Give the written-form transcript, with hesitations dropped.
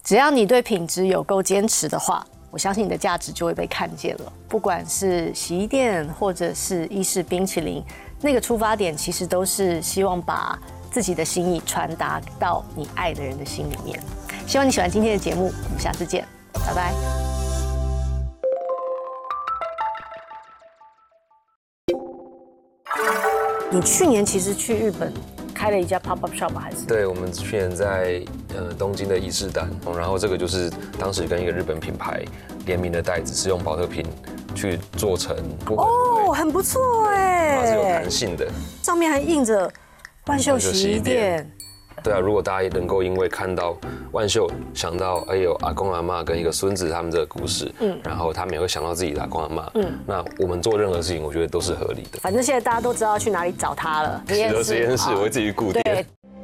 只要你对品质有够坚持的话，我相信你的价值就会被看见了。不管是洗衣店或者是意式冰淇淋，那个出发点其实都是希望把自己的心意传达到你爱的人的心里面。希望你喜欢今天的节目，我们下次见，拜拜。你去年其实去日本开了一家 pop up shop 还是？ 对，我们去年在东京的伊势丹，然后这个就是当时跟一个日本品牌联名的袋子，是用保特瓶去做成哦，很不错哎， 它是有弹性的， 上面还印着万秀洗衣店。 对啊，如果大家也能够因为看到万秀想到有阿公阿嬷跟一个孙子他们这个故事，然后他们也会想到自己的阿公阿嬷，那我们做任何事情，我觉得都是合理的。 反正现在大家都知道去哪里找他了， 实验室我会自己固定。